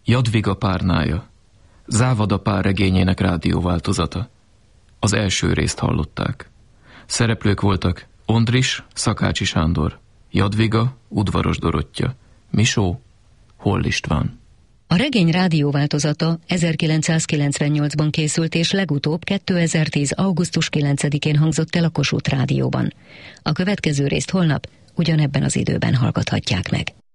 Jadviga párnája, Závada pár regényének rádióváltozata. Az első részt hallották. Szereplők voltak Ondris, Szakácsi Sándor, Jadviga, Udvaros Dorottya, Misó, Holl István. A regény rádióváltozata 1998-ban készült, és legutóbb 2010. augusztus 9-én hangzott el a Kossuth Rádióban. A következő részt holnap ugyanebben az időben hallgathatják meg.